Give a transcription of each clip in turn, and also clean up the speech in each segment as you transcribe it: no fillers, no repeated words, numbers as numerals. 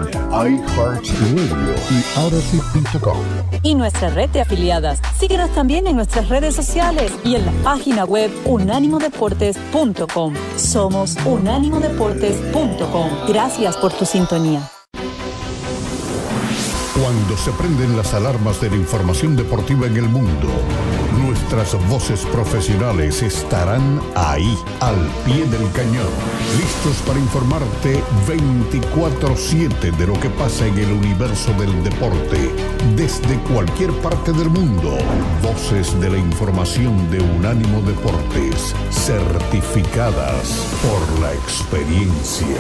iHeartRadio y Odyssey.com. Y nuestra red de afiliadas. Síguenos también en nuestras redes sociales y en la página web unánimodeportes.com. Somos unánimodeportes.com. Gracias por tu sintonía. Cuando se prenden las alarmas de la información deportiva en el mundo, nuestras voces profesionales estarán ahí, al pie del cañón, listos para informarte 24/7 de lo que pasa en el universo del deporte, desde cualquier parte del mundo. Voces de la información de Unánimo Deportes, certificadas por la experiencia.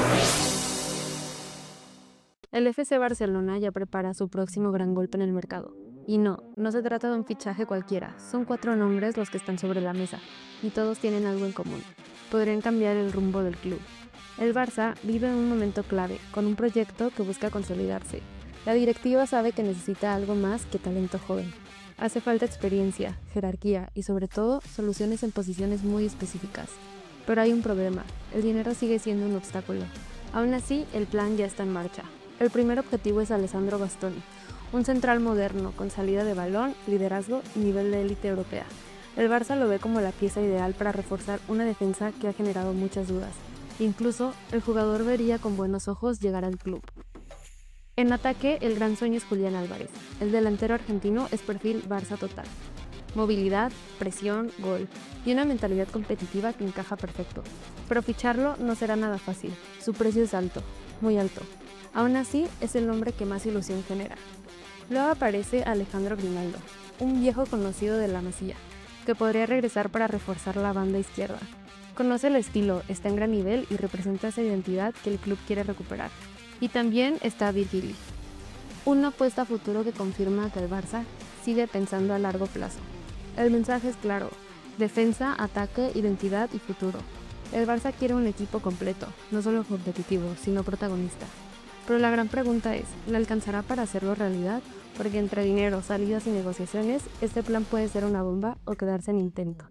El FC Barcelona ya prepara su próximo gran golpe en el mercado. Y no se trata de un fichaje cualquiera, son 4 nombres los que están sobre la mesa, y todos tienen algo en común. Podrían cambiar el rumbo del club. El Barça vive un momento clave, con un proyecto que busca consolidarse. La directiva sabe que necesita algo más que talento joven. Hace falta experiencia, jerarquía y sobre todo soluciones en posiciones muy específicas. Pero hay un problema, el dinero sigue siendo un obstáculo. Aún así, el plan ya está en marcha. El primer objetivo es Alessandro Bastoni, un central moderno con salida de balón, liderazgo y nivel de élite europea. El Barça lo ve como la pieza ideal para reforzar una defensa que ha generado muchas dudas. Incluso, el jugador vería con buenos ojos llegar al club. En ataque, el gran sueño es Julián Álvarez. El delantero argentino es perfil Barça total. Movilidad, presión, gol y una mentalidad competitiva que encaja perfecto. Pero ficharlo no será nada fácil. Su precio es alto, muy alto. Aún así, es el nombre que más ilusión genera. Luego aparece Alejandro Grimaldo, un viejo conocido de la Masía, que podría regresar para reforzar la banda izquierda. Conoce el estilo, está en gran nivel y representa esa identidad que el club quiere recuperar. Y también está Virgili, una apuesta a futuro que confirma que el Barça sigue pensando a largo plazo. El mensaje es claro: defensa, ataque, identidad y futuro. El Barça quiere un equipo completo, no solo competitivo, sino protagonista. Pero la gran pregunta es, ¿le alcanzará para hacerlo realidad? Porque entre dinero, salidas y negociaciones, este plan puede ser una bomba o quedarse en intento.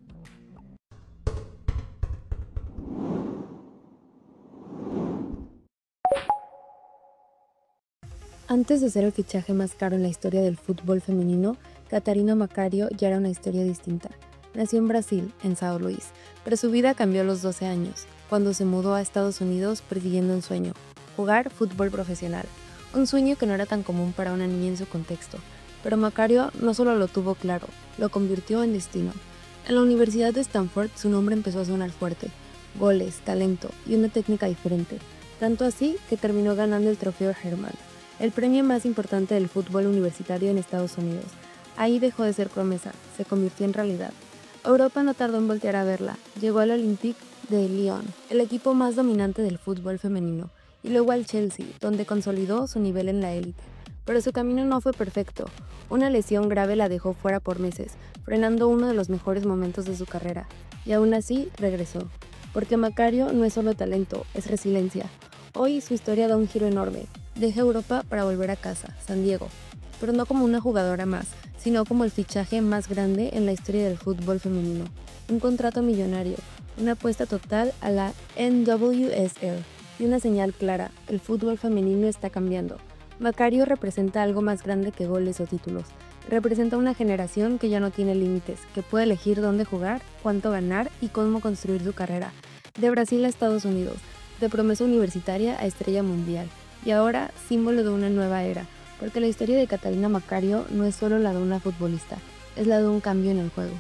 Antes de ser el fichaje más caro en la historia del fútbol femenino, Catarina Macario ya era una historia distinta. Nació en Brasil, en São Luís, pero su vida cambió a los 12 años, cuando se mudó a Estados Unidos persiguiendo un sueño: jugar fútbol profesional, un sueño que no era tan común para una niña en su contexto, pero Macario no solo lo tuvo claro, lo convirtió en destino. En la Universidad de Stanford su nombre empezó a sonar fuerte, goles, talento y una técnica diferente, tanto así que terminó ganando el trofeo Hermann, el premio más importante del fútbol universitario en Estados Unidos. Ahí dejó de ser promesa, se convirtió en realidad. Europa no tardó en voltear a verla, llegó al Olympique de Lyon, el equipo más dominante del fútbol femenino, y luego al Chelsea, donde consolidó su nivel en la élite. Pero su camino no fue perfecto. Una lesión grave la dejó fuera por meses, frenando uno de los mejores momentos de su carrera. Y aún así, regresó. Porque Macario no es solo talento, es resiliencia. Hoy su historia da un giro enorme. Deja Europa para volver a casa, San Diego. Pero no como una jugadora más, sino como el fichaje más grande en la historia del fútbol femenino. Un contrato millonario, una apuesta total a la NWSL. Y una señal clara: el fútbol femenino está cambiando. Macario representa algo más grande que goles o títulos. Representa una generación que ya no tiene límites, que puede elegir dónde jugar, cuánto ganar y cómo construir su carrera. De Brasil a Estados Unidos, de promesa universitaria a estrella mundial. Y ahora, símbolo de una nueva era, porque la historia de Catarina Macario no es solo la de una futbolista, es la de un cambio en el juego.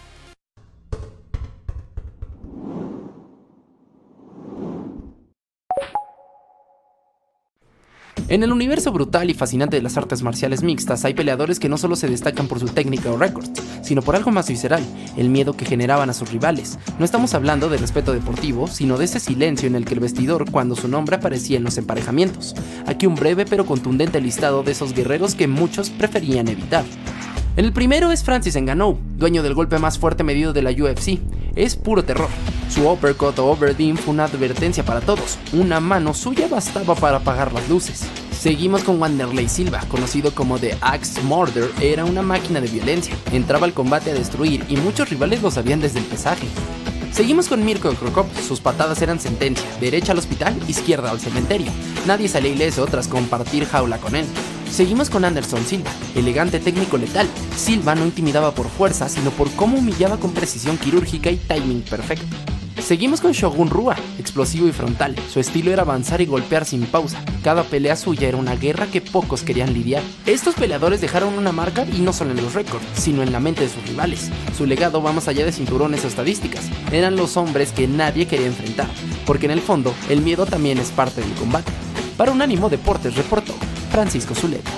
En el universo brutal y fascinante de las artes marciales mixtas hay peleadores que no solo se destacan por su técnica o récords, sino por algo más visceral, el miedo que generaban a sus rivales. No estamos hablando de respeto deportivo, sino de ese silencio en el que el vestidor cuando su nombre aparecía en los emparejamientos. Aquí un breve pero contundente listado de esos guerreros que muchos preferían evitar. El primero es Francis Ngannou, dueño del golpe más fuerte medido de la UFC. Es puro terror. Su uppercut o overdeen fue una advertencia para todos. Una mano suya bastaba para apagar las luces. Seguimos con Wanderlei Silva, conocido como The Axe Murder. Era una máquina de violencia. Entraba al combate a destruir y muchos rivales lo sabían desde el pesaje. Seguimos con Mirko Krokop, sus patadas eran sentencia, derecha al hospital, izquierda al cementerio. Nadie salía ileso tras compartir jaula con él. Seguimos con Anderson Silva, elegante técnico letal. Silva no intimidaba por fuerza, sino por cómo humillaba con precisión quirúrgica y timing perfecto. Seguimos con Shogun Rua, explosivo y frontal. Su estilo era avanzar y golpear sin pausa. Cada pelea suya era una guerra que pocos querían lidiar. Estos peleadores dejaron una marca y no solo en los récords, sino en la mente de sus rivales. Su legado va más allá de cinturones o estadísticas. Eran los hombres que nadie quería enfrentar, porque en el fondo, el miedo también es parte del combate. Para Unánimo Deportes reportó Francisco Zuleta.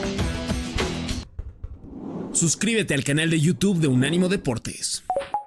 Suscríbete al canal de YouTube de Unánimo Deportes.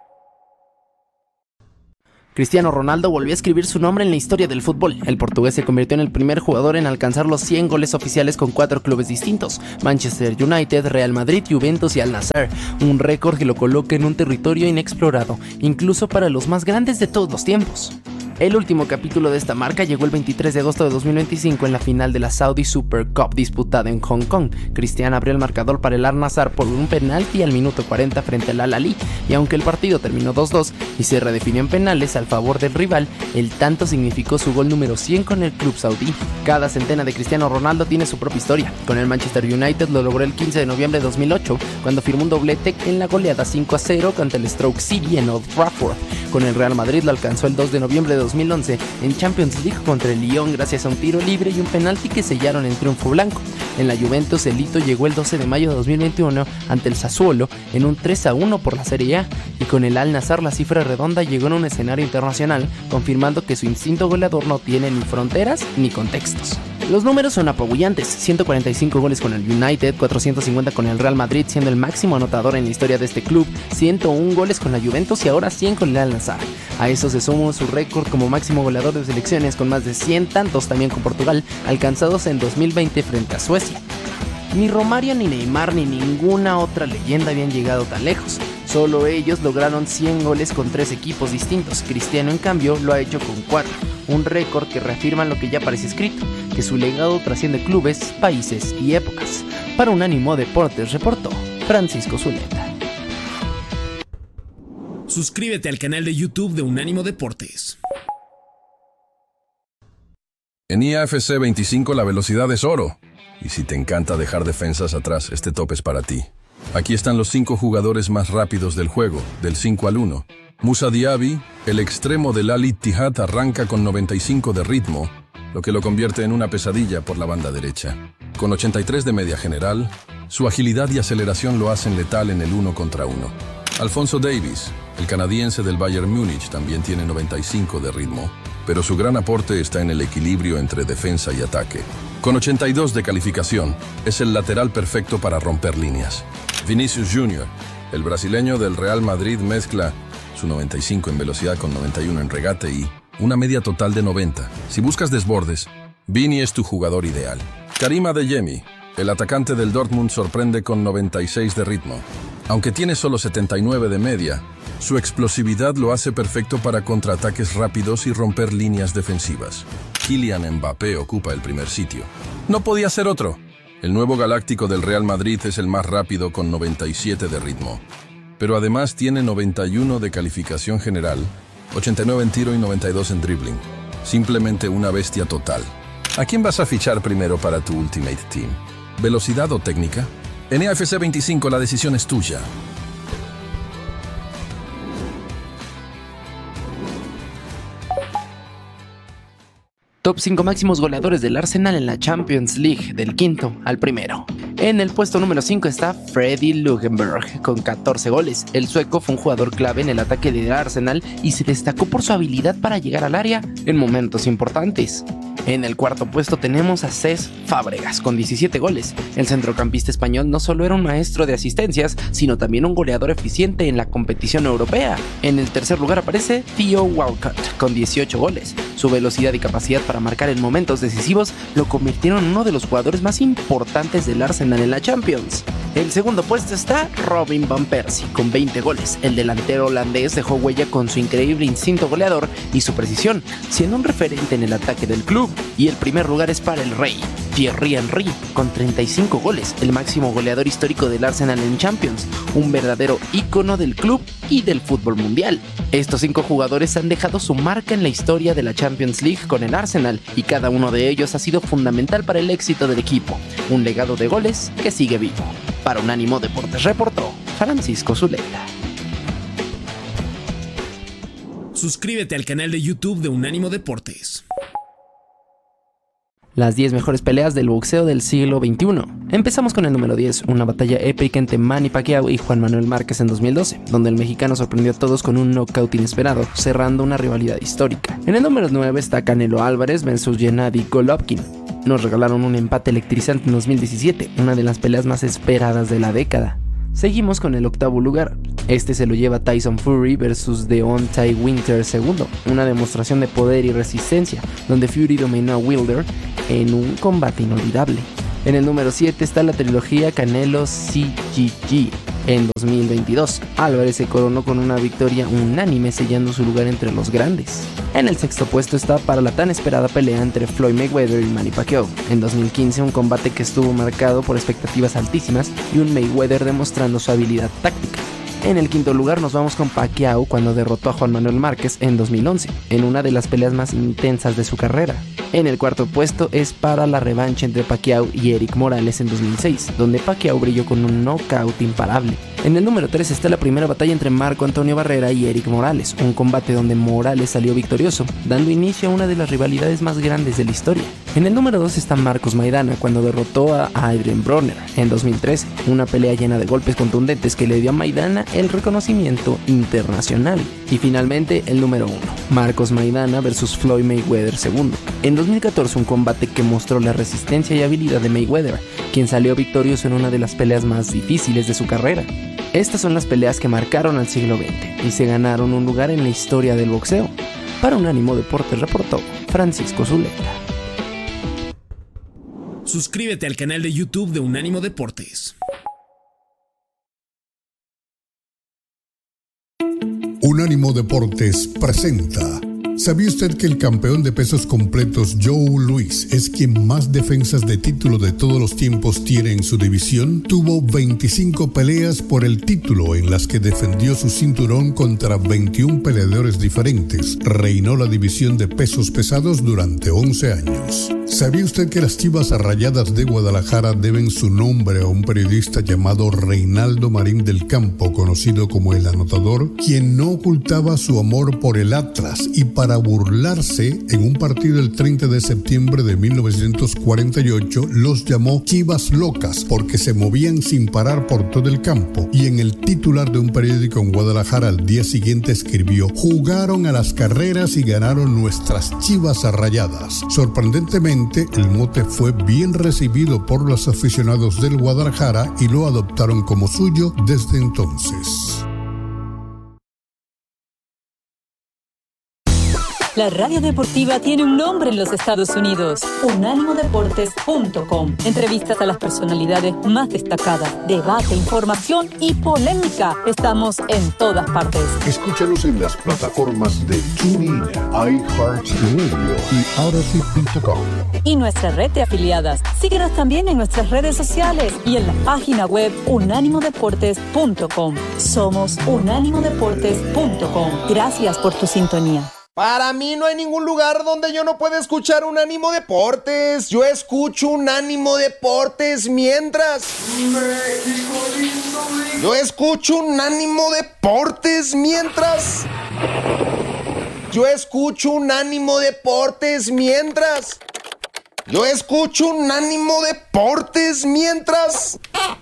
Cristiano Ronaldo volvió a escribir su nombre en la historia del fútbol. El portugués se convirtió en el primer jugador en alcanzar los 100 goles oficiales con 4 clubes distintos: Manchester United, Real Madrid, Juventus y Al Nassr, un récord que lo coloca en un territorio inexplorado, incluso para los más grandes de todos los tiempos. El último capítulo de esta marca llegó el 23 de agosto de 2025 en la final de la Saudi Super Cup disputada en Hong Kong. Cristiano abrió el marcador para el Al Nassr por un penalti al minuto 40 frente al Al Ahly, y aunque el partido terminó 2-2 y se redefinió en penales al favor del rival, el tanto significó su gol número 100 con el club saudí. Cada centena de Cristiano Ronaldo tiene su propia historia. Con el Manchester United lo logró el 15 de noviembre de 2008, cuando firmó un doblete en la goleada 5-0 contra el Stoke City en Old Trafford. Con el Real Madrid lo alcanzó el 2 de noviembre de 2011 en Champions League contra el Lyon gracias a un tiro libre y un penalti que sellaron el triunfo blanco. En la Juventus el hito llegó el 12 de mayo de 2021 ante el Sassuolo en un 3-1 por la Serie A, y con el Al Nassr la cifra redonda llegó en un escenario internacional, confirmando que su instinto goleador no tiene ni fronteras ni contextos. Los números son apabullantes: 145 goles con el United, 450 con el Real Madrid, siendo el máximo anotador en la historia de este club, 101 goles con la Juventus y ahora 100 con el Al Nassr. A eso se suma su récord como máximo goleador de selecciones, con más de 100 tantos también con Portugal, alcanzados en 2020 frente a Suecia. Ni Romario, ni Neymar, ni ninguna otra leyenda habían llegado tan lejos. Solo ellos lograron 100 goles con 3 equipos distintos. Cristiano, en cambio, lo ha hecho con 4, un récord que reafirma lo que ya parece escrito, que su legado trasciende clubes, países y épocas. Para Unánimo Deportes reportó Francisco Zuleta. Suscríbete al canal de YouTube de Unánimo Deportes. En IAFC 25 la velocidad es oro. Y si te encanta dejar defensas atrás, este top es para ti. Aquí están los 5 jugadores más rápidos del juego, del 5 al 1. Moussa Diaby, el extremo del Al Ittihad, arranca con 95 de ritmo, lo que lo convierte en una pesadilla por la banda derecha. Con 83 de media general, su agilidad y aceleración lo hacen letal en el 1 contra 1. Alphonso Davies, el canadiense del Bayern Múnich, también tiene 95 de ritmo, pero su gran aporte está en el equilibrio entre defensa y ataque. Con 82 de calificación, es el lateral perfecto para romper líneas. Vinicius Jr., el brasileño del Real Madrid, mezcla su 95 en velocidad con 91 en regate y una media total de 90. Si buscas desbordes, Vini es tu jugador ideal. Karim Adeyemi, el atacante del Dortmund, sorprende con 96 de ritmo. Aunque tiene solo 79 de media, su explosividad lo hace perfecto para contraataques rápidos y romper líneas defensivas. Kylian Mbappé ocupa el primer sitio. No podía ser otro. El nuevo galáctico del Real Madrid es el más rápido con 97 de ritmo. Pero además tiene 91 de calificación general, 89 en tiro y 92 en dribbling. Simplemente una bestia total. ¿A quién vas a fichar primero para tu Ultimate Team? ¿Velocidad o técnica? En IAFC 25 la decisión es tuya. Top 5 máximos goleadores del Arsenal en la Champions League, del quinto al primero. En el puesto número 5 está Freddy Ljungberg con 14 goles. El sueco fue un jugador clave en el ataque del Arsenal y se destacó por su habilidad para llegar al área en momentos importantes. En el cuarto puesto tenemos a Cesc Fábregas con 17 goles. El centrocampista español no solo era un maestro de asistencias, sino también un goleador eficiente en la competición europea. En el tercer lugar aparece Theo Walcott con 18 goles. Su velocidad y capacidad para marcar en momentos decisivos lo convirtieron en uno de los jugadores más importantes del Arsenal en la Champions. El segundo puesto está Robin van Persie, con 20 goles. El delantero holandés dejó huella con su increíble instinto goleador y su precisión, siendo un referente en el ataque del club. Y el primer lugar es para el rey, Thierry Henry, con 35 goles, el máximo goleador histórico del Arsenal en Champions, un verdadero ícono del club y del fútbol mundial. Estos 5 jugadores han dejado su marca en la historia de la Champions League con el Arsenal, y cada uno de ellos ha sido fundamental para el éxito del equipo, un legado de goles que sigue vivo. Para Unánimo Deportes reportó Francisco Zuleta. Suscríbete al canal de YouTube de Unánimo Deportes. Las 10 mejores peleas del boxeo del siglo XXI. Empezamos con el número 10, una batalla épica entre Manny Pacquiao y Juan Manuel Márquez en 2012, donde el mexicano sorprendió a todos con un knockout inesperado, cerrando una rivalidad histórica. En el número 9 está Canelo Álvarez versus Gennady Golovkin. Nos regalaron un empate electrizante en 2017, una de las peleas más esperadas de la década. Seguimos con el octavo lugar. Este se lo lleva Tyson Fury versus Deontay Wilder II, una demostración de poder y resistencia, donde Fury dominó a Wilder en un combate inolvidable. En el número 7 está la trilogía Canelo CGG. En 2022, Álvarez se coronó con una victoria unánime, sellando su lugar entre los grandes. En el sexto puesto está para la tan esperada pelea entre Floyd Mayweather y Manny Pacquiao. En 2015, un combate que estuvo marcado por expectativas altísimas y un Mayweather demostrando su habilidad táctica. En el quinto lugar nos vamos con Pacquiao cuando derrotó a Juan Manuel Márquez en 2011, en una de las peleas más intensas de su carrera. En el cuarto puesto es para la revancha entre Pacquiao y Eric Morales en 2006, donde Pacquiao brilló con un knockout imparable. En el número 3 está la primera batalla entre Marco Antonio Barrera y Eric Morales, un combate donde Morales salió victorioso, dando inicio a una de las rivalidades más grandes de la historia. En el número 2 está Marcos Maidana cuando derrotó a Adrien Broner en 2013, una pelea llena de golpes contundentes que le dio a Maidana el reconocimiento internacional. Y finalmente el número 1, Marcos Maidana versus Floyd Mayweather II. En 2014, un combate que mostró la resistencia y habilidad de Mayweather, quien salió victorioso en una de las peleas más difíciles de su carrera. Estas son las peleas que marcaron al siglo XX y se ganaron un lugar en la historia del boxeo. Para Unánimo Deportes reportó Francisco Zuleta. Suscríbete al canal de YouTube de Unánimo Deportes. Unánimo Deportes presenta. ¿Sabía usted que el campeón de pesos completos Joe Louis es quien más defensas de título de todos los tiempos tiene en su división? Tuvo 25 peleas por el título en las que defendió su cinturón contra 21 peleadores diferentes. Reinó la división de pesos pesados durante 11 años. ¿Sabía usted que las Chivas Rayadas de Guadalajara deben su nombre a un periodista llamado Reinaldo Marín del Campo, conocido como El Anotador, quien no ocultaba su amor por el Atlas y para burlarse, en un partido el 30 de septiembre de 1948, los llamó Chivas Locas porque se movían sin parar por todo el campo, y en el titular de un periódico en Guadalajara al día siguiente escribió: jugaron a las carreras y ganaron nuestras Chivas Rayadas. Sorprendentemente, el mote fue bien recibido por los aficionados del Guadalajara y lo adoptaron como suyo desde entonces. La radio deportiva tiene un nombre en los Estados Unidos: unánimodeportes.com. Entrevistas a las personalidades más destacadas, debate, información y polémica. Estamos en todas partes. Escúchanos en las plataformas de TuneIn, iHeartRadio y Odyssey.com. Y nuestra red de afiliadas. Síguenos también en nuestras redes sociales y en la página web unánimodeportes.com. Somos unánimodeportes.com. Gracias por tu sintonía. Para mí no hay ningún lugar donde yo no pueda escuchar Unánimo Deportes. Yo escucho Unánimo Deportes mientras... Yo escucho Unánimo Deportes mientras... Yo escucho Unánimo Deportes mientras... Yo escucho Unánimo Deportes mientras...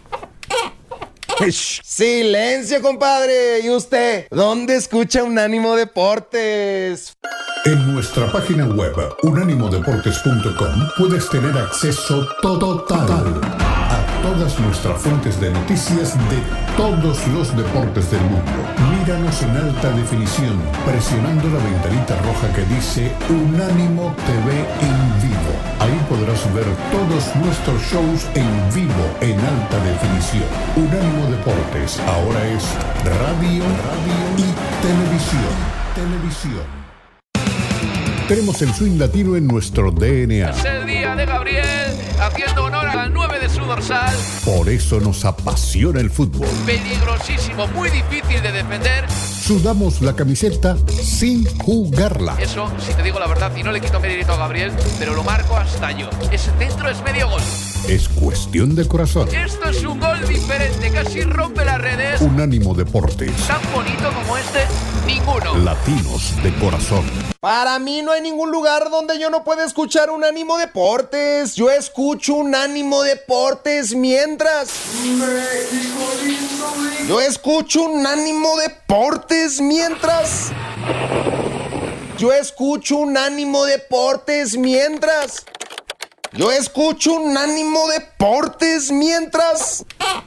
Silencio, compadre. ¿Y usted? ¿Dónde escucha Unánimo Deportes? En nuestra página web unánimodeportes.com puedes tener acceso total a todas nuestras fuentes de noticias de todos los deportes del mundo. Míranos en alta definición, presionando la ventanita roja que dice Unánimo TV en vivo. Ahí podrás ver todos nuestros shows en vivo en alta definición. Unánimo Deportes ahora es radio y televisión. Tenemos el swing latino en nuestro DNA. Es el día de Gabriel, haciendo honor al 9 de su dorsal. Por eso nos apasiona el fútbol. Peligrosísimo, muy difícil de defender. Sudamos la camiseta sin jugarla. Eso, si te digo la verdad, y no le quito mérito a Gabriel, pero lo marco hasta yo. Ese centro es medio gol. Es cuestión de corazón. Esto es un gol diferente, casi rompe las redes. Unánimo Deportes. Tan bonito como este, ninguno. Latinos de corazón. Para mí no hay ningún lugar donde yo no pueda escuchar Unánimo Deportes. Yo escucho Unánimo Deportes mientras... México lindo. Yo escucho Unánimo Deportes mientras... Yo escucho Unánimo Deportes mientras... Yo escucho Unánimo Deportes mientras...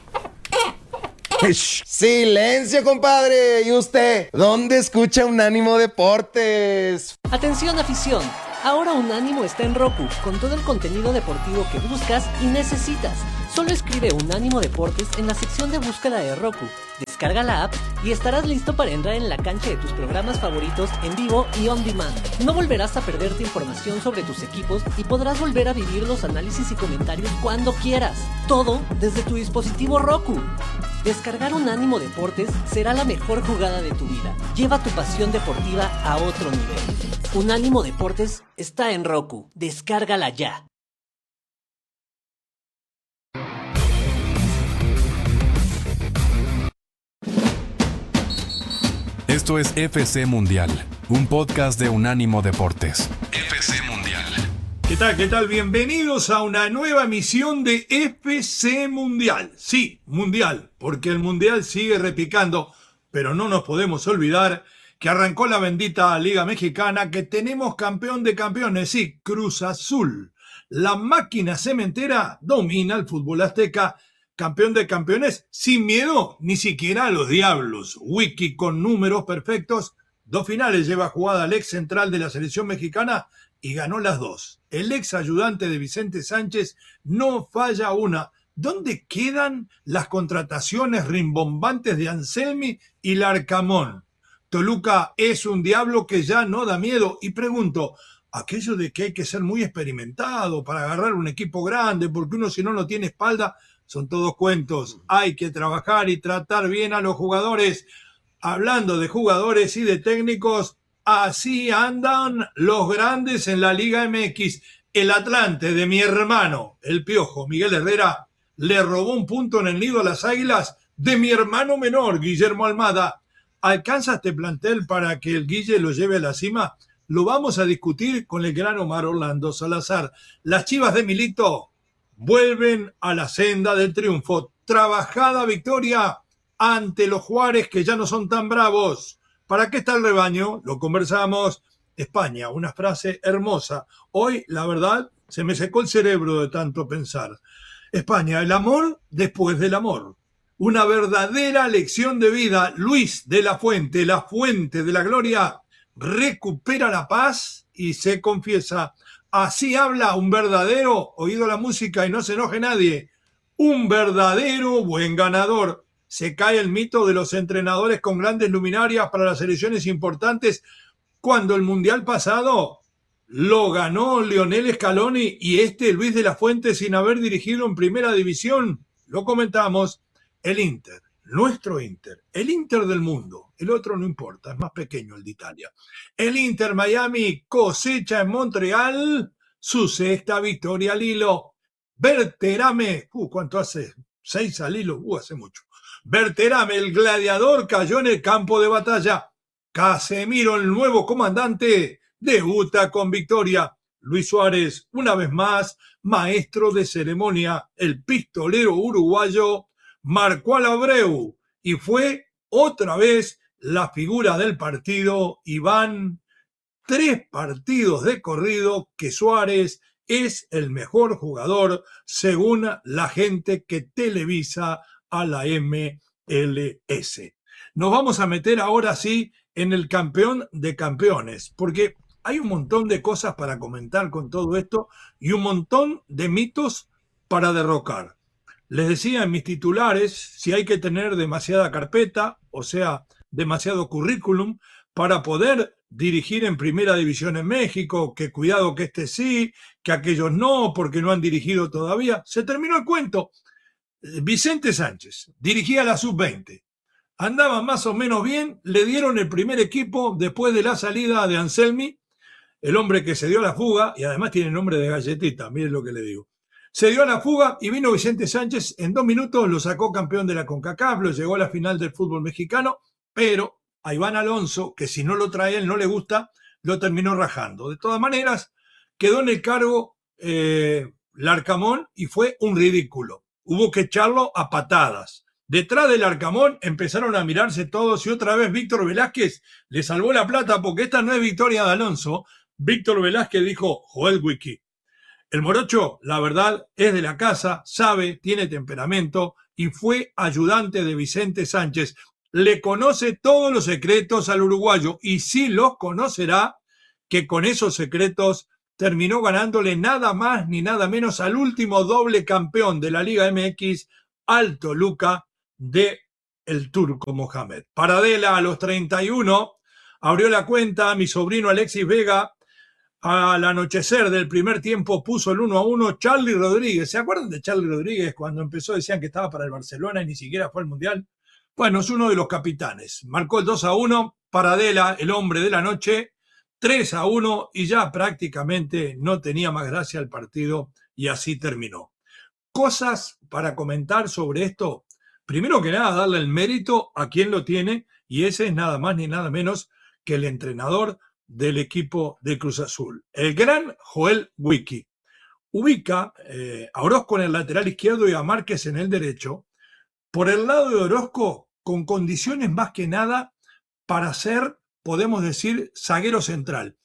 Silencio, compadre. ¿Y usted? ¿Dónde escucha Unánimo Deportes? Atención, afición. Ahora Unánimo está en Roku, con todo el contenido deportivo que buscas y necesitas. Solo escribe Unánimo Deportes en la sección de búsqueda de Roku. Descarga la app y estarás listo para entrar en la cancha de tus programas favoritos en vivo y on demand. No volverás a perderte información sobre tus equipos y podrás volver a vivir los análisis y comentarios cuando quieras. Todo desde tu dispositivo Roku. Descargar Unánimo Deportes será la mejor jugada de tu vida. Lleva tu pasión deportiva a otro nivel. Unánimo Deportes está en Roku. Descárgala ya. Esto es FC Mundial, un podcast de Unánimo Deportes. FC Mundial. ¿Qué tal? ¿Qué tal? Bienvenidos a una nueva emisión de FC Mundial. Sí, Mundial, porque el Mundial sigue repicando, pero no nos podemos olvidar que arrancó la bendita Liga Mexicana, que tenemos campeón de campeones, sí, Cruz Azul. La máquina cementera domina el fútbol azteca, campeón de campeones, sin miedo ni siquiera a los diablos. Wiki con números perfectos, 2 finales lleva jugada el ex central de la selección mexicana y ganó las 2. El ex ayudante de Vicente Sánchez no falla una. ¿Dónde quedan las contrataciones rimbombantes de Anselmi y Larcamón? Toluca es un diablo que ya no da miedo. Y pregunto, aquello de que hay que ser muy experimentado para agarrar un equipo grande, porque uno si no tiene espalda, son todos cuentos. Hay que trabajar y tratar bien a los jugadores. Hablando de jugadores y de técnicos, así andan los grandes en la Liga MX. El Atlante de mi hermano, el Piojo, Miguel Herrera, le robó un punto en el nido a las Águilas de mi hermano menor, Guillermo Almada. ¿Alcanza este plantel para que el Guille lo lleve a la cima? Lo vamos a discutir con el gran Omar Orlando Salazar. Las Chivas de Milito vuelven a la senda del triunfo. Trabajada victoria ante los Juárez, que ya no son tan bravos. ¿Para qué está el rebaño? Lo conversamos. España, una frase hermosa. Hoy, la verdad, se me secó el cerebro de tanto pensar. España, el amor después del amor. Una verdadera lección de vida. Luis de la fuente de la gloria, recupera la paz y se confiesa. Así habla un verdadero, oído la música y no se enoje nadie, un verdadero buen ganador. Se cae el mito de los entrenadores con grandes luminarias para las selecciones importantes, cuando el Mundial pasado lo ganó Lionel Scaloni y Luis de la Fuente sin haber dirigido en primera división. Lo comentamos, el Inter, nuestro Inter, el Inter del mundo, el otro no importa, es más pequeño el de Italia. El Inter Miami cosecha en Montreal su 6ª victoria al hilo. Berterame, ¿cuánto hace? 6 al hilo, hace mucho. Berterame, el gladiador, cayó en el campo de batalla. Casemiro, el nuevo comandante, debuta con victoria. Luis Suárez, una vez más, maestro de ceremonia, el pistolero uruguayo, marcó al Abreu y fue otra vez la figura del partido. Y van 3 partidos de corrido que Suárez es el mejor jugador según la gente que televisa a la MLS. Nos vamos a meter ahora sí en el campeón de campeones, porque hay un montón de cosas para comentar con todo esto y un montón de mitos para derrocar. Les decía en mis titulares si hay que tener demasiada carpeta, o sea, demasiado currículum, para poder dirigir en Primera División en México, que cuidado que este sí, que aquellos no, porque no han dirigido todavía. Se terminó el cuento. Vicente Sánchez dirigía la Sub-20. Andaba más o menos bien, le dieron el primer equipo después de la salida de Anselmi, el hombre que se dio a la fuga, y además tiene nombre de galletita, miren lo que le digo. Se dio a la fuga y vino Vicente Sánchez, en 2 minutos lo sacó campeón de la CONCACAF, lo llegó a la final del fútbol mexicano, pero a Iván Alonso, que si no lo trae él no le gusta, lo terminó rajando. De todas maneras, quedó en el cargo Larcamón y fue un ridículo. Hubo que echarlo a patadas. Detrás del Arcamón empezaron a mirarse todos y otra vez Víctor Velázquez le salvó la plata porque esta no es victoria de Alonso. Víctor Velázquez dijo, Joel Wiki. El morocho, la verdad, es de la casa, sabe, tiene temperamento y fue ayudante de Vicente Sánchez. Le conoce todos los secretos al uruguayo y sí los conocerá, que con esos secretos terminó ganándole nada más ni nada menos al último doble campeón de la Liga MX, al Toluca, de el Turco Mohamed. Paradela a los 31 abrió la cuenta, mi sobrino Alexis Vega al anochecer del primer tiempo puso el 1-1. Charly Rodríguez, ¿se acuerdan de Charly Rodríguez cuando empezó? Decían que estaba para el Barcelona y ni siquiera fue al Mundial. Bueno, es uno de los capitanes. Marcó el 2-1, Paradela, el hombre de la noche, 3-1 y ya prácticamente no tenía más gracia el partido y así terminó. Cosas para comentar sobre esto. Primero que nada, darle el mérito a quien lo tiene y ese es nada más ni nada menos que el entrenador del equipo de Cruz Azul, el gran Joel Wiki. Ubica a Orozco en el lateral izquierdo y a Márquez en el derecho. Por el lado de Orozco, con condiciones más que nada para ser, podemos decir, zaguero central.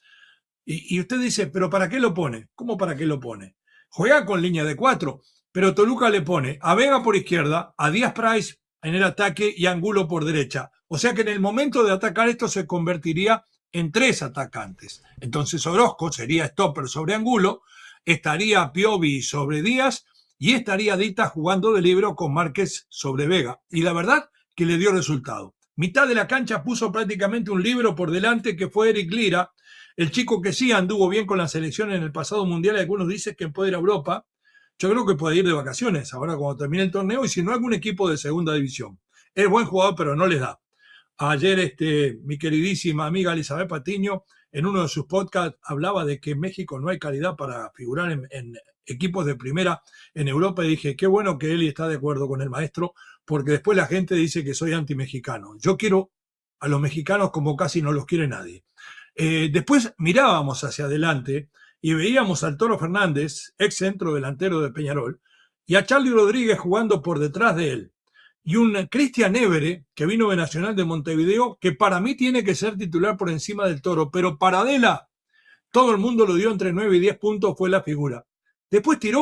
Y usted dice, ¿pero para qué lo pone? ¿Cómo para qué lo pone? Juega con línea de 4. Pero Toluca le pone a Vega por izquierda, a Díaz Price en el ataque y a Angulo por derecha. O sea que en el momento de atacar esto se convertiría en 3 atacantes. Entonces Orozco sería stopper sobre Angulo, estaría Piovi sobre Díaz y estaría Dita jugando de libero con Márquez sobre Vega. Y la verdad que le dio resultado. Mitad de la cancha puso prácticamente un libero por delante que fue Eric Lira, el chico que sí anduvo bien con la selección en el pasado mundial y algunos dicen que puede ir a Europa. Yo creo que puede ir de vacaciones ahora cuando termine el torneo y si no algún equipo de segunda división. Es buen jugador pero no les da. Ayer mi queridísima amiga Elizabeth Patiño en uno de sus podcasts hablaba de que en México no hay calidad para figurar en equipos de primera en Europa y dije qué bueno que Eli está de acuerdo con el maestro porque después la gente dice que soy anti-mexicano. Yo quiero a los mexicanos como casi no los quiere nadie. Después mirábamos hacia adelante y veíamos al Toro Fernández, ex centro delantero de Peñarol, y a Charly Rodríguez jugando por detrás de él. Y un Cristian Évere, que vino de Nacional de Montevideo, que para mí tiene que ser titular por encima del Toro, pero Paradela, todo el mundo lo dio entre 9 y 10 puntos, fue la figura. Después tiró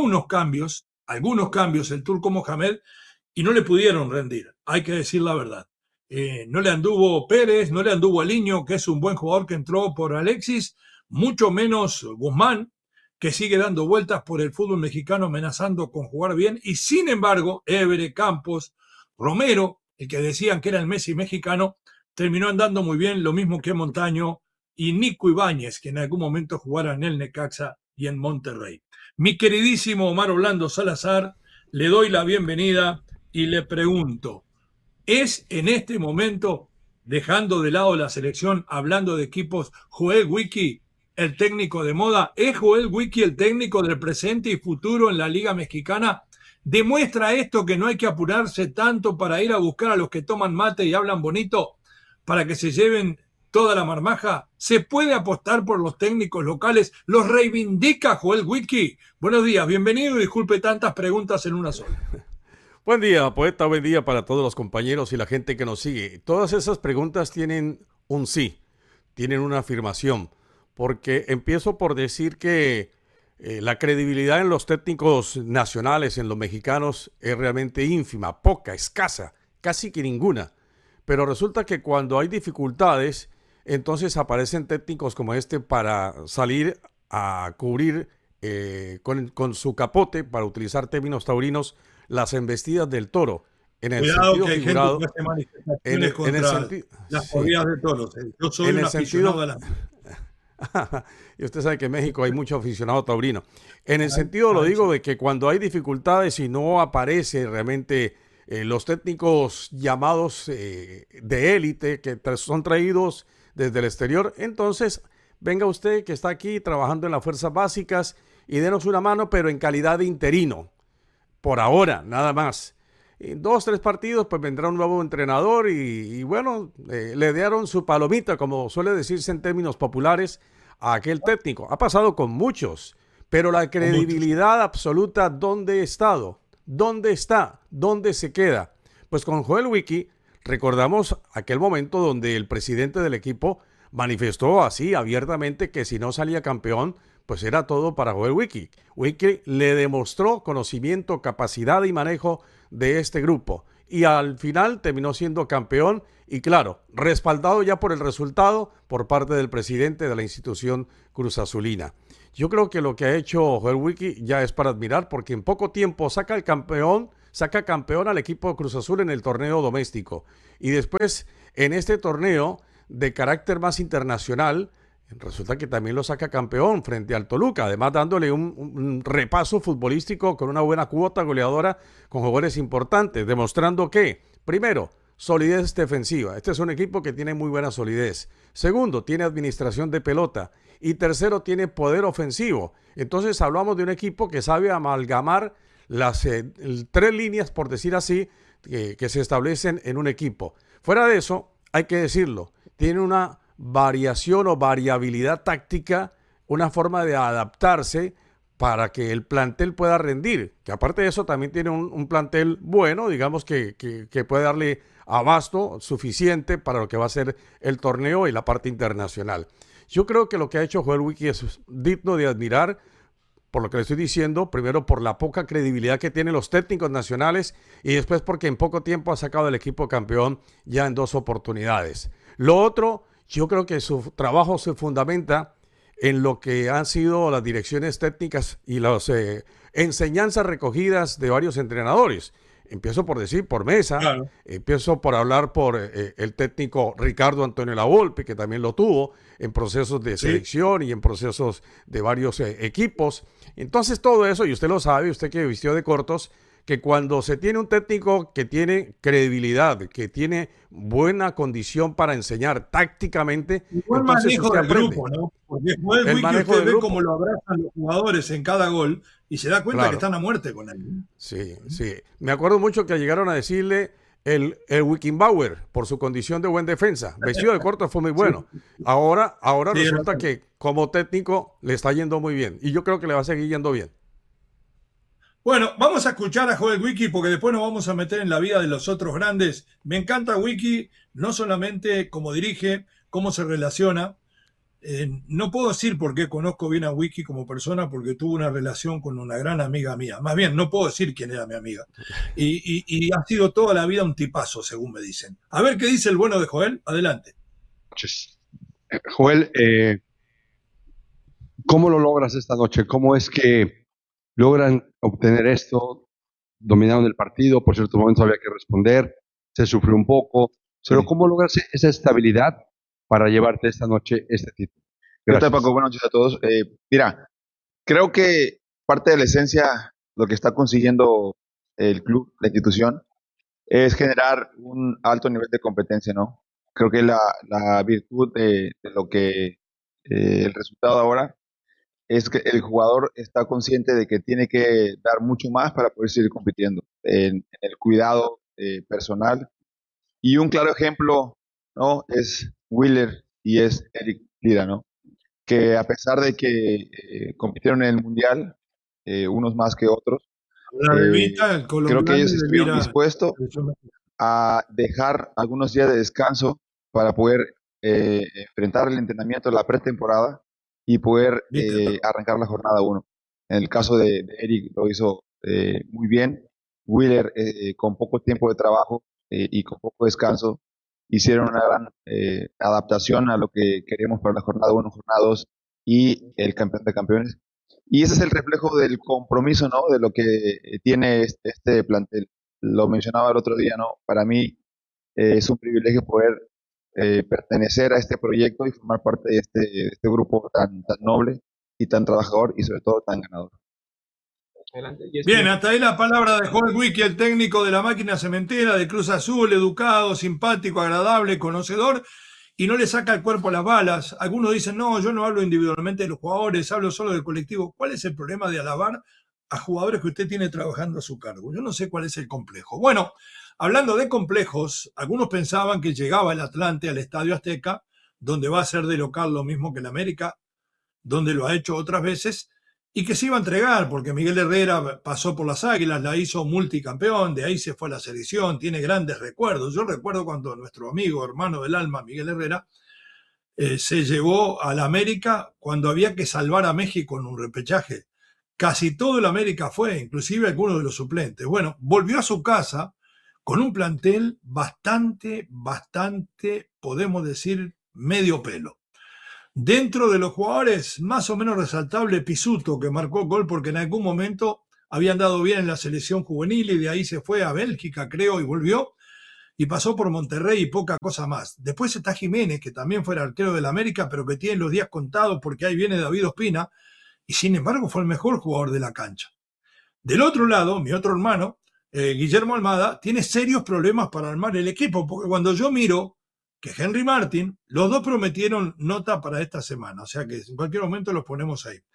algunos cambios el Turco Mohamed, y no le pudieron rendir, hay que decir la verdad. No le anduvo Pérez, no le anduvo Aliño, que es un buen jugador que entró por Alexis, mucho menos Guzmán, que sigue dando vueltas por el fútbol mexicano amenazando con jugar bien, y sin embargo, Évere, Campos, Romero, el que decían que era el Messi mexicano, terminó andando muy bien, lo mismo que Montaño y Nico Ibáñez, que en algún momento jugara en el Necaxa y en Monterrey. Mi queridísimo Omar Orlando Salazar, le doy la bienvenida y le pregunto, ¿es en este momento, dejando de lado la selección, hablando de equipos, Joel Wiki el técnico de moda? ¿Es Joel Wiki el técnico del presente y futuro en la Liga Mexicana? ¿Demuestra esto que no hay que apurarse tanto para ir a buscar a los que toman mate y hablan bonito para que se lleven toda la marmaja? ¿Se puede apostar por los técnicos locales? ¿Los reivindica Joel Wiki? Buenos días, bienvenido y disculpe tantas preguntas en una sola. Buen día, poeta, buen día para todos los compañeros y la gente que nos sigue. Todas esas preguntas tienen un sí, tienen una afirmación, porque empiezo por decir que la credibilidad en los técnicos nacionales, en los mexicanos, es realmente ínfima, poca, escasa, casi que ninguna. Pero resulta que cuando hay dificultades, entonces aparecen técnicos como este para salir a cubrir con su capote, para utilizar términos taurinos, las embestidas del toro. En el Cuidado sentido que hay figurado, gente que hace manifestaciones contra las corridas de toros. Yo soy un aficionado a las... Y usted sabe que en México hay mucho aficionado taurino. En el sentido, lo digo, de que cuando hay dificultades y no aparece realmente los técnicos llamados de élite, que son traídos desde el exterior, entonces venga usted que está aquí trabajando en las fuerzas básicas y denos una mano, pero en calidad de interino. Por ahora, nada más. En 2, 3 partidos, pues vendrá un nuevo entrenador y bueno, le dieron su palomita, como suele decirse en términos populares, a aquel técnico. Ha pasado con muchos, pero la credibilidad absoluta, ¿dónde ha estado? ¿Dónde está? ¿Dónde se queda? Pues con Joel Wiki, recordamos aquel momento donde el presidente del equipo manifestó así abiertamente que si no salía campeón, pues era todo para Joel Wiki. Wiki le demostró conocimiento, capacidad y manejo de este grupo y al final terminó siendo campeón y claro, respaldado ya por el resultado por parte del presidente de la institución Cruz Azulina. Yo creo que lo que ha hecho Joel Wiki ya es para admirar porque en poco tiempo saca campeón al equipo Cruz Azul en el torneo doméstico y después en este torneo de carácter más internacional resulta que también lo saca campeón frente al Toluca, además dándole un repaso futbolístico con una buena cuota goleadora con jugadores importantes, demostrando que, primero, solidez defensiva. Este es un equipo que tiene muy buena solidez. Segundo, tiene administración de pelota. Y tercero, tiene poder ofensivo. Entonces hablamos de un equipo que sabe amalgamar las 3 líneas, por decir así, que se establecen en un equipo. Fuera de eso, hay que decirlo, tiene una variación o variabilidad táctica, una forma de adaptarse para que el plantel pueda rendir, que aparte de eso también tiene un plantel bueno, digamos que puede darle abasto suficiente para lo que va a ser el torneo y la parte internacional. Yo creo que lo que ha hecho Joel Wiki es digno de admirar, por lo que le estoy diciendo, primero por la poca credibilidad que tienen los técnicos nacionales y después porque en poco tiempo ha sacado al equipo campeón ya en 2 oportunidades. Lo otro, yo creo que su trabajo se fundamenta en lo que han sido las direcciones técnicas y las enseñanzas recogidas de varios entrenadores. Empiezo por decir por Mesa, claro. Empiezo por hablar por el técnico Ricardo Antonio Lavolpe, que también lo tuvo en procesos de selección y en procesos de varios equipos. Entonces todo eso, y usted lo sabe, usted que vistió de cortos, que cuando se tiene un técnico que tiene credibilidad, que tiene buena condición para enseñar tácticamente, igual entonces manejo usted del aprende. grupo, ¿no? Porque Joel Wiki usted ve cómo lo abrazan los jugadores en cada gol y se da cuenta que están a muerte con él. Sí, sí. Me acuerdo mucho que llegaron a decirle el Wickenbauer por su condición de buen defensa. Vestido de corto fue muy bueno. Ahora resulta que como técnico le está yendo muy bien y yo creo que le va a seguir yendo bien. Bueno, vamos a escuchar a Joel Wiki porque después nos vamos a meter en la vida de los otros grandes. Me encanta Wiki, no solamente cómo dirige, cómo se relaciona. No puedo decir por qué conozco bien a Wiki como persona porque tuve una relación con una gran amiga mía. Más bien, no puedo decir quién era mi amiga. Y ha sido toda la vida un tipazo, según me dicen. A ver qué dice el bueno de Joel. Adelante. Joel, ¿cómo lo logras esta noche? ¿Cómo es que logran obtener esto? Dominaron el partido, por ciertos momentos había que responder, se sufrió un poco, pero ¿cómo logras esa estabilidad para llevarte esta noche este título? ¿Qué tal, Paco? Buenas noches a todos. Mira, creo que parte de la esencia, lo que está consiguiendo el club, la institución, es generar un alto nivel de competencia, ¿no? Creo que la virtud de lo que el resultado ahora es que el jugador está consciente de que tiene que dar mucho más para poder seguir compitiendo en el cuidado personal. Y un claro ejemplo, ¿no?, es Wheeler y es Eric Lira, ¿no?, que a pesar de que compitieron en el Mundial, unos más que otros, creo que ellos estuvieron dispuestos a dejar algunos días de descanso para poder enfrentar el entrenamiento de la pretemporada y poder arrancar la jornada 1. En el caso de Eric lo hizo muy bien. Wheeler, con poco tiempo de trabajo y con poco descanso, hicieron una gran adaptación a lo que queríamos para la jornada 1, jornada 2 y el campeón de campeones. Y ese es el reflejo del compromiso, ¿no? De lo que tiene este plantel. Lo mencionaba el otro día, ¿no? Para mí es un privilegio poder pertenecer a este proyecto y formar parte de este grupo tan noble y tan trabajador y sobre todo tan ganador. Bien, hasta ahí la palabra de Joel Wiki, el técnico de la máquina cementera de Cruz Azul, educado, simpático, agradable, conocedor, y no le saca el cuerpo a las balas. Algunos dicen, no, yo no hablo individualmente de los jugadores, hablo solo del colectivo. ¿Cuál es el problema de alabar a jugadores que usted tiene trabajando a su cargo? Yo no sé cuál es el complejo. Bueno, hablando de complejos, algunos pensaban que llegaba el Atlante al Estadio Azteca, donde va a ser de local lo mismo que el América, donde lo ha hecho otras veces, y que se iba a entregar, porque Miguel Herrera pasó por las Águilas, la hizo multicampeón, de ahí se fue a la selección, tiene grandes recuerdos. Yo recuerdo cuando nuestro amigo, hermano del alma, Miguel Herrera, se llevó a la América cuando había que salvar a México en un repechaje. Casi todo el América fue, inclusive algunos de los suplentes. Bueno, volvió a su casa con un plantel bastante, podemos decir, medio pelo. Dentro de los jugadores, más o menos resaltable, Pisuto, que marcó gol porque en algún momento había andado bien en la selección juvenil y de ahí se fue a Bélgica, creo, y volvió, y pasó por Monterrey y poca cosa más. Después está Jiménez, que también fue el arquero del América, pero que tiene los días contados porque ahí viene David Ospina, y sin embargo fue el mejor jugador de la cancha. Del otro lado, mi otro hermano, Guillermo Almada, tiene serios problemas para armar el equipo, porque cuando yo miro que Henry Martin, los dos prometieron nota para esta semana, o sea que en cualquier momento los ponemos ahí.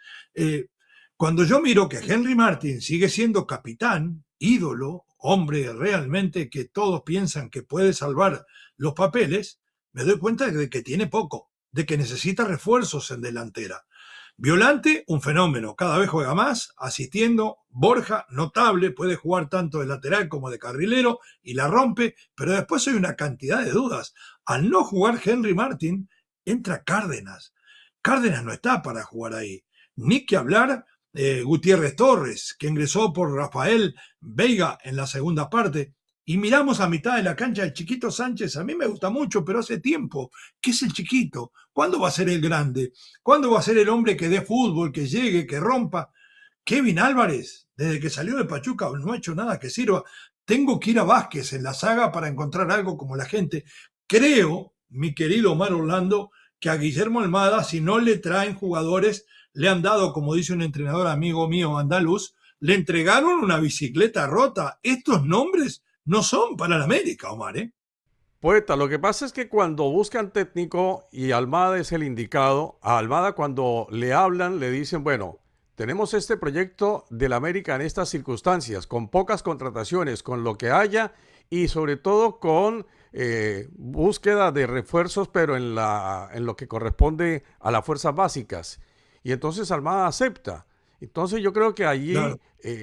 Cuando yo miro que Henry Martin sigue siendo capitán, ídolo, hombre realmente que todos piensan que puede salvar los papeles, me doy cuenta de que tiene poco, de que necesita refuerzos en delantera. Violante, un fenómeno, cada vez juega más, asistiendo. Borja, notable, puede jugar tanto de lateral como de carrilero y la rompe, pero después hay una cantidad de dudas. Al no jugar Henry Martin, entra Cárdenas. Cárdenas no está para jugar ahí. Ni que hablar Gutiérrez Torres, que ingresó por Rafael Veiga en la segunda parte. Y miramos a mitad de la cancha el Chiquito Sánchez. A mí me gusta mucho, pero hace tiempo. ¿Qué es el Chiquito? ¿Cuándo va a ser el grande? ¿Cuándo va a ser el hombre que dé fútbol, que llegue, que rompa? Kevin Álvarez, desde que salió de Pachuca, no ha hecho nada que sirva. Tengo que ir a Vázquez en la saga para encontrar algo como la gente. Creo, mi querido Omar Orlando, que a Guillermo Almada, si no le traen jugadores, le han dado, como dice un entrenador amigo mío andaluz, le entregaron una bicicleta rota. Estos nombres no son para la América, Omar, ¿eh? Poeta, lo que pasa es que cuando buscan técnico y Almada es el indicado, a Almada cuando le hablan le dicen, bueno, tenemos este proyecto del América en estas circunstancias, con pocas contrataciones, con lo que haya y sobre todo con búsqueda de refuerzos, pero en lo que corresponde a las fuerzas básicas. Y entonces Almada acepta. Entonces yo creo que allí claro.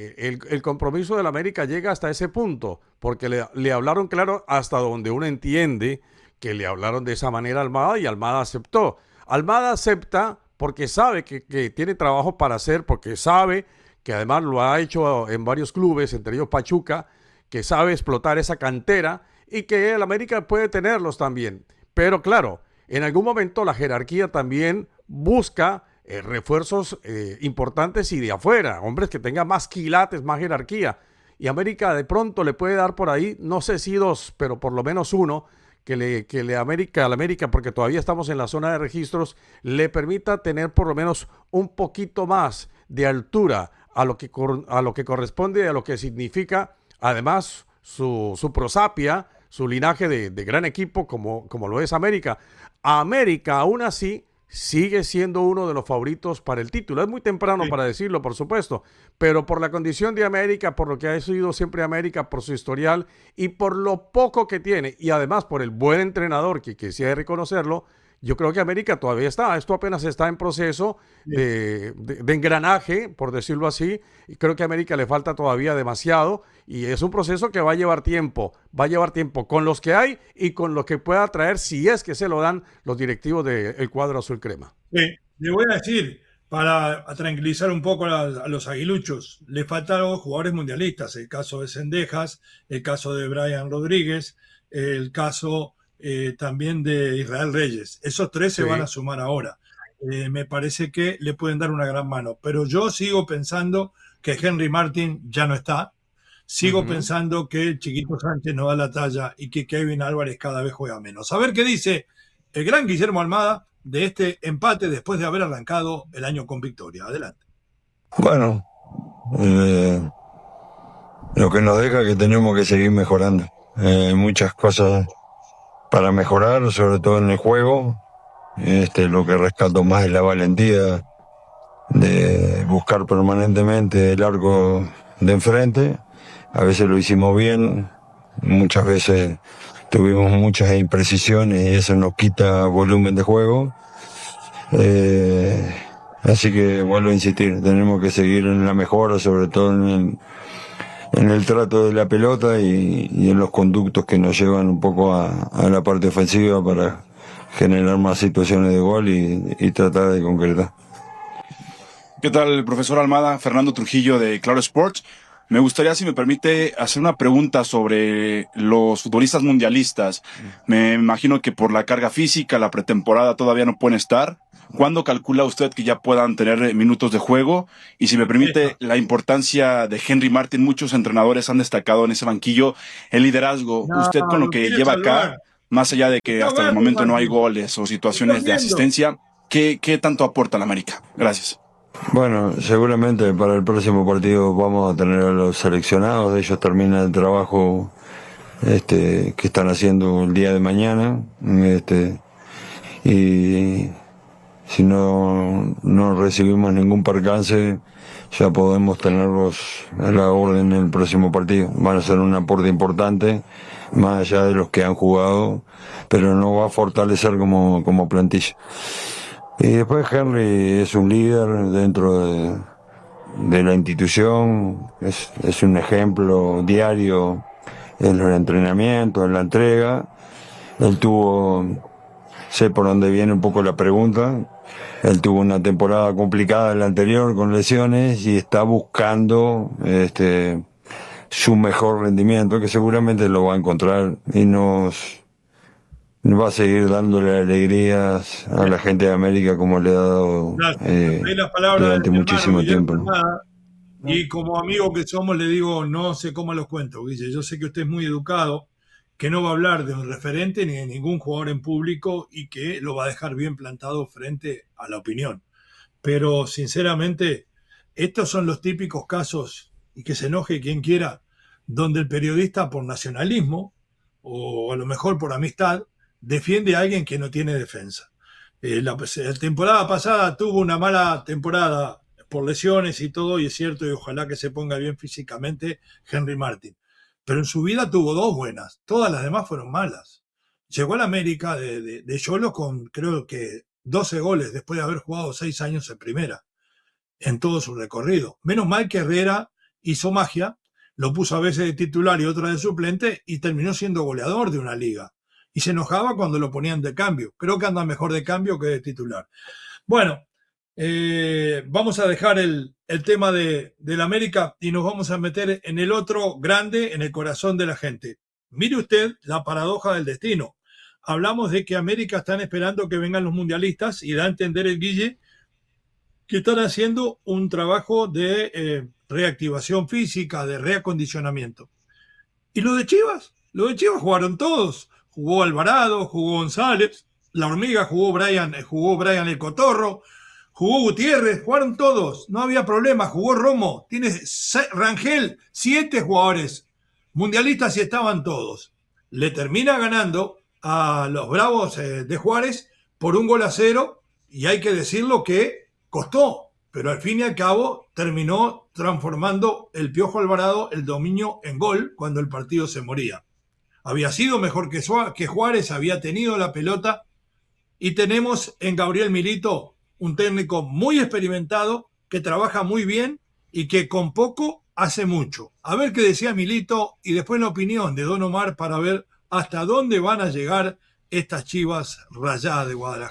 El compromiso del América llega hasta ese punto, porque le hablaron claro hasta donde uno entiende que le hablaron de esa manera a Almada y Almada aceptó. Almada acepta porque sabe que tiene trabajo para hacer, porque sabe que además lo ha hecho en varios clubes, entre ellos Pachuca, que sabe explotar esa cantera y que el América puede tenerlos también. Pero claro, en algún momento la jerarquía también busca refuerzos importantes y de afuera, hombres que tengan más quilates, más jerarquía. Y América de pronto le puede dar por ahí, no sé si dos, pero por lo menos uno, que a la América, porque todavía estamos en la zona de registros, le permita tener por lo menos un poquito más de altura a lo que corresponde, a lo que significa, además, su prosapia, su linaje de gran equipo como lo es América. América, aún así, sigue siendo uno de los favoritos para el título. Es muy temprano para decirlo, por supuesto, pero por la condición de América, por lo que ha sido siempre América, por su historial y por lo poco que tiene, y además por el buen entrenador, que sí hay que reconocerlo, yo creo que América todavía está. Esto apenas está en proceso de engranaje, por decirlo así, y creo que a América le falta todavía demasiado, y es un proceso que va a llevar tiempo con los que hay y con lo que pueda traer, si es que se lo dan los directivos del cuadro azul crema. Le voy a decir, para tranquilizar un poco a los aguiluchos, le faltaron jugadores mundialistas, el caso de Cendejas, el caso de Brian Rodríguez, el caso también de Israel Reyes. Esos tres se van a sumar ahora. Me parece que le pueden dar una gran mano, pero yo sigo pensando que Henry Martin ya no está, sigo pensando que el Chiquito Sánchez no da la talla y que Kevin Álvarez cada vez juega menos. A ver qué dice el gran Guillermo Almada de este empate después de haber arrancado el año con victoria. Adelante. Bueno, lo que nos deja que tenemos que seguir mejorando. Muchas cosas para mejorar, sobre todo en el juego. Lo que rescato más es la valentía de buscar permanentemente el arco de enfrente. A veces lo hicimos bien, muchas veces tuvimos muchas imprecisiones y eso nos quita volumen de juego. Así que vuelvo a insistir, tenemos que seguir en la mejora, sobre todo en el trato de la pelota y en los conductos que nos llevan un poco a la parte ofensiva para generar más situaciones de gol y tratar de concretar. ¿Qué tal, profesor Almada? Fernando Trujillo de Claro Sports. Me gustaría, si me permite, hacer una pregunta sobre los futbolistas mundialistas. Me imagino que por la carga física, la pretemporada todavía no pueden estar. ¿Cuándo calcula usted que ya puedan tener minutos de juego? Y si me permite, la importancia de Henry Martin. Muchos entrenadores han destacado en ese banquillo el liderazgo. Usted con lo que lleva acá, más allá de que hasta el momento no hay goles o situaciones de asistencia, ¿qué tanto aporta a la América? Gracias. Bueno, seguramente para el próximo partido vamos a tener a los seleccionados. Ellos terminan el trabajo que están haciendo el día de mañana. Y si no recibimos ningún percance, ya podemos tenerlos a la orden en el próximo partido. Van a ser un aporte importante, más allá de los que han jugado, pero no va a fortalecer como plantilla. Y después Henry es un líder dentro de la institución, es un ejemplo diario en los entrenamientos, en la entrega. Sé por dónde viene un poco la pregunta, él tuvo una temporada complicada en la anterior con lesiones y está buscando su mejor rendimiento, que seguramente lo va a encontrar y nos va a seguir dándole alegrías a la gente de América como le ha dado durante muchísimo tiempo, ¿no? Y como amigo que somos le digo, no sé cómo los cuento, Guille. Yo sé que usted es muy educado, que no va a hablar de un referente ni de ningún jugador en público y que lo va a dejar bien plantado frente a la opinión. Pero sinceramente, estos son los típicos casos, y que se enoje quien quiera, donde el periodista por nacionalismo o a lo mejor por amistad defiende a alguien que no tiene defensa. La temporada pasada tuvo una mala temporada por lesiones y todo, y es cierto, y ojalá que se ponga bien físicamente Henry Martin. Pero en su vida tuvo dos buenas, todas las demás fueron malas. Llegó a la América de Xolo con creo que 12 goles después de haber jugado 6 años en primera, en todo su recorrido. Menos mal que Herrera hizo magia, lo puso a veces de titular y otra de suplente y terminó siendo goleador de una liga. Y se enojaba cuando lo ponían de cambio. Creo que anda mejor de cambio que de titular. Bueno, vamos a dejar el tema de la América y nos vamos a meter en el otro grande, en el corazón de la gente. Mire usted la paradoja del destino. Hablamos de que América están esperando que vengan los mundialistas y da a entender el Guille que están haciendo un trabajo de reactivación física, de reacondicionamiento. ¿Y lo de Chivas? Lo de Chivas jugaron todos. Jugó Alvarado, jugó González, la Hormiga, jugó Brian el Cotorro, jugó Gutiérrez, jugaron todos, no había problema, jugó Romo, tiene Rangel, 7 jugadores mundialistas y estaban todos. Le termina ganando a los Bravos de Juárez por 1-0 y hay que decirlo que costó, pero al fin y al cabo terminó transformando el Piojo Alvarado el dominio en gol cuando el partido se moría. Había sido mejor que Juárez, había tenido la pelota y tenemos en Gabriel Milito un técnico muy experimentado que trabaja muy bien y que con poco hace mucho. A ver qué decía Milito y después la opinión de Don Omar para ver hasta dónde van a llegar estas Chivas Rayadas de Guadalajara.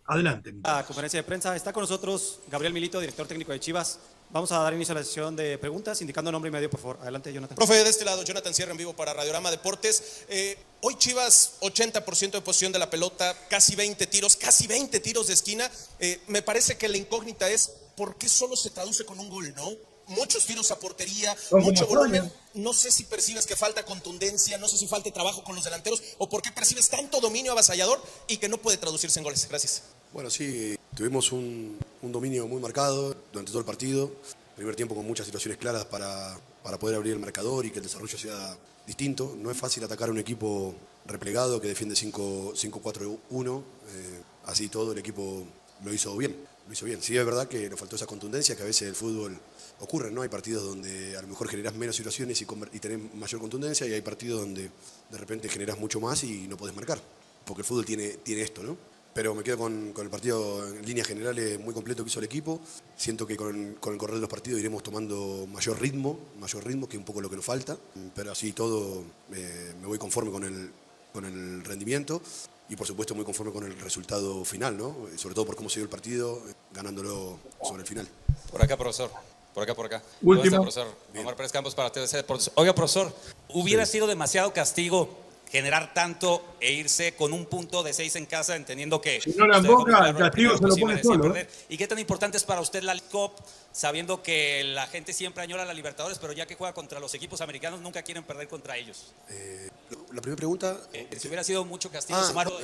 Adelante. La conferencia de prensa. Está con nosotros Gabriel Milito, director técnico de Chivas. Vamos a dar inicio a la sesión de preguntas, indicando nombre y medio, por favor. Adelante, Jonathan. Profe, de este lado, Jonathan Sierra en vivo para Radiorama Deportes. Hoy Chivas, 80% de posición de la pelota, casi 20 tiros de esquina. Me parece que la incógnita es ¿por qué solo se traduce con un gol, no? Muchos tiros a portería, mucho volumen. No sé si percibes que falta contundencia, no sé si falta trabajo con los delanteros, o por qué percibes tanto dominio avasallador y que no puede traducirse en goles. Gracias. Bueno, sí, tuvimos un dominio muy marcado durante todo el partido. Primer tiempo con muchas situaciones claras para poder abrir el marcador y que el desarrollo sea distinto. No es fácil atacar a un equipo replegado que defiende 5-4-1. Así todo el equipo lo hizo bien. Sí, es verdad que nos faltó esa contundencia que a veces el fútbol ocurre, ¿no? Hay partidos donde a lo mejor generás menos situaciones y tenés mayor contundencia, y hay partidos donde de repente generás mucho más y no podés marcar. Porque el fútbol tiene esto, ¿no? Pero me quedo con el partido en líneas generales muy completo que hizo el equipo. Siento que con el correr de los partidos iremos tomando mayor ritmo, que es un poco lo que nos falta. Pero así todo me voy conforme con el rendimiento y por supuesto muy conforme con el resultado final, ¿no? Sobre todo por cómo se dio el partido, ganándolo sobre el final. Por acá, profesor. Por acá. Último. Profesor Omar Pérez Campos para TDC Deportes. Oiga, profesor, ¿hubiera sido demasiado castigo generar tanto e irse con un punto de 6 en casa, entendiendo que si no la emboca, el castigo se lo pone solo? ¿Y qué tan importante es para usted la League Cup, sabiendo que la gente siempre añora la Libertadores, pero ya que juega contra los equipos americanos nunca quieren perder contra ellos? La primera pregunta... si hubiera sido mucho castigo,